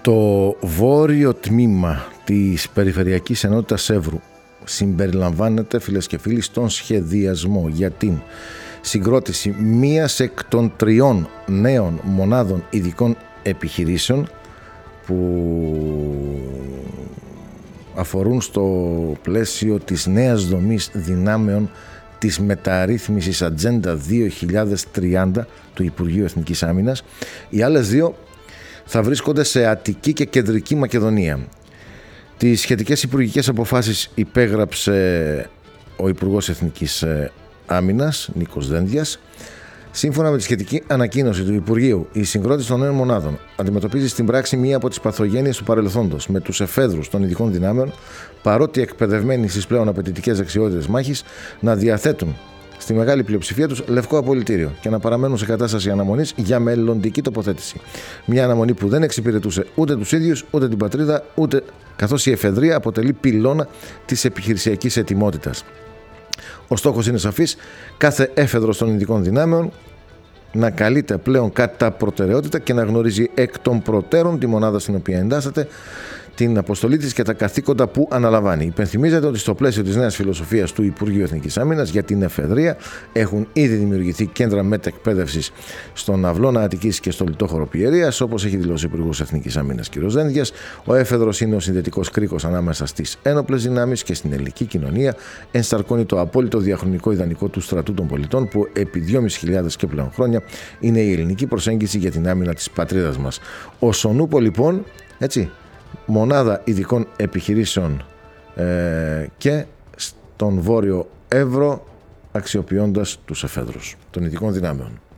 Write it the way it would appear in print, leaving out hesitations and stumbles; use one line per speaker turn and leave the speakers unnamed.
Το βόρειο τμήμα της Περιφερειακής Ενότητας Εύρου συμπεριλαμβάνεται, φίλες και φίλοι, στον σχεδιασμό για την συγκρότηση μίας εκ των 3 νέων μονάδων ειδικών επιχειρήσεων που αφορούν στο πλαίσιο της νέας δομής δυνάμεων της μεταρρύθμισης Ατζέντα 2030 του Υπουργείου Εθνικής Άμυνας. Οι άλλες 2 θα βρίσκονται σε Αττική και Κεντρική Μακεδονία. Τις σχετικές υπουργικές αποφάσεις υπέγραψε ο Υπουργός Εθνικής Άμυνας, Νίκος Δένδιας. Σύμφωνα με τη σχετική ανακοίνωση του Υπουργείου, η συγκρότηση των νέων μονάδων αντιμετωπίζει στην πράξη μία από τις παθογένειες του παρελθόντος, με τους εφέδρους των ειδικών δυνάμεων, παρότι εκπαιδευμένοι στις πλέον απαιτητικές δεξιότητες μάχης, να διαθέτουν στη μεγάλη πλειοψηφία τους λευκό απολυτήριο και να παραμένουν σε κατάσταση αναμονής για μελλοντική τοποθέτηση. Μια αναμονή που δεν εξυπηρετούσε ούτε τους ίδιους, ούτε την πατρίδα, καθώς η εφεδρεία αποτελεί πυλώνα της επιχειρησιακής ετοιμότητας. Ο στόχος είναι σαφής: κάθε έφεδρος των ειδικών δυνάμεων να καλείται πλέον κατά προτεραιότητα και να γνωρίζει εκ των προτέρων τη μονάδα στην οποία εντάσσεται, την αποστολή της και τα καθήκοντα που αναλαμβάνει. Υπενθυμίζεται ότι στο πλαίσιο της νέας φιλοσοφίας του Υπουργείου Εθνικής Άμυνας για την εφεδρεία έχουν ήδη δημιουργηθεί κέντρα μετεκπαίδευσης στον Αυλώνα Αττικής και στο Λιτόχωρο Πιερίας, όπως έχει δηλώσει ο Υπουργός Εθνικής Άμυνας κ. Δένδιας. Ο έφεδρος είναι ο συνδετικός κρίκος ανάμεσα στις ένοπλες δυνάμεις και στην ελληνική κοινωνία. Ενσταρκώνει το απόλυτο διαχρονικό ιδανικό του στρατού των πολιτών, που επί 2.500 και πλέον χρόνια είναι η ελληνική προσέγγιση για την άμυνα της πατρίδας μας. Ο Σονούπο, λοιπόν, έτσι, μονάδα ειδικών επιχειρήσεων και στον Βόρειο Εύρο, αξιοποιώντας τους εφέδρους των ειδικών δυνάμεων.